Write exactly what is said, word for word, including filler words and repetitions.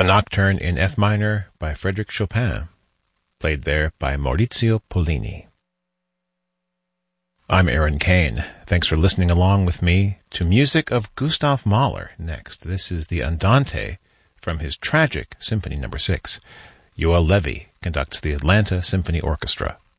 a nocturne in F minor by Frédéric Chopin, played there by Maurizio Pollini. I'm Aaron Kane. Thanks for listening along with me to music of Gustav Mahler next. This is the Andante from his tragic Symphony Number six. Yoel Levy conducts the Atlanta Symphony Orchestra.